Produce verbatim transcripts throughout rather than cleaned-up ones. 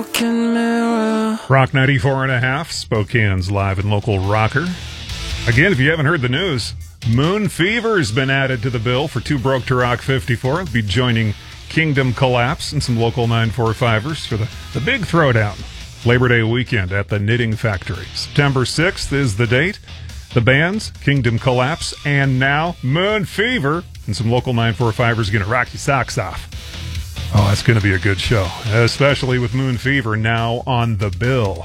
Rock ninety-four and a half, Spokane's live and local rocker. Again, if you haven't heard the news, Moon Fever's been added to the bill for Too Broke to Rock fifty-four. They'll be joining Kingdom Collapse and some local nine forty-fivers for the, the big throwdown. Labor Day weekend at the Knitting Factory. September sixth is the date. The bands, Kingdom Collapse, and now Moon Fever, and some local nine forty-fivers going to rock your socks off. Oh, that's going to be a good show, especially with Moon Fever now on the bill.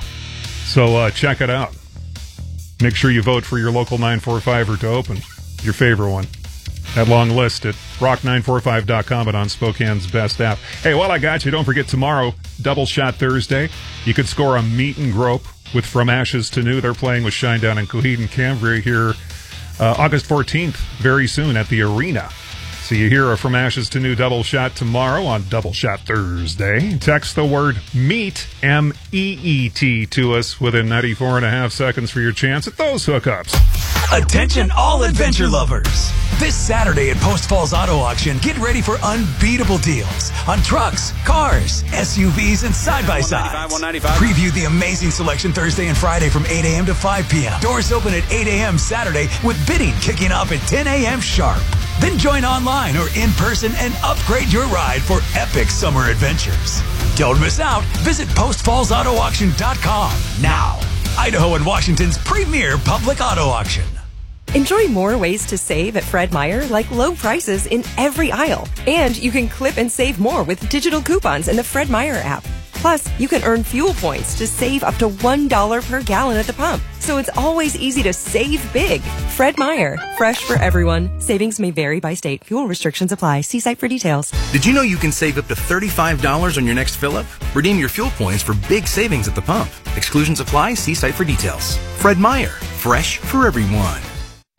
So uh, check it out. Make sure you vote for your local nine forty-fiver to open, your favorite one. That long list at rock nine forty-five dot com and on Spokane's best app. Hey, while I got you, don't forget tomorrow, Double Shot Thursday. You could score a meet and grope with From Ashes to New. They're playing with Shinedown and Coheed and Cambria here uh, August fourteenth, very soon at the Arena. So you hear a From Ashes to New double shot tomorrow on Double Shot Thursday. Text the word MEET, M E E T, to us within ninety-four and a half seconds for your chance at those hookups. Attention all adventure lovers. This Saturday at Post Falls Auto Auction, get ready for unbeatable deals on trucks, cars, S U Vs, and side-by-sides. Preview the amazing selection Thursday and Friday from eight a.m. to five p.m. Doors open at eight a.m. Saturday with bidding kicking off at ten a.m. sharp. Then join online or in person and upgrade your ride for epic summer adventures. Don't miss out. Visit post falls auto auction dot com now. Idaho and Washington's premier public auto auction. Enjoy more ways to save at Fred Meyer, like low prices in every aisle. And you can clip and save more with digital coupons in the Fred Meyer app. Plus, you can earn fuel points to save up to one dollar per gallon at the pump. So it's always easy to save big. Fred Meyer, fresh for everyone. Savings may vary by state. Fuel restrictions apply. See site for details. Did you know you can save up to thirty-five dollars on your next fill-up? Redeem your fuel points for big savings at the pump. Exclusions apply. See site for details. Fred Meyer, fresh for everyone.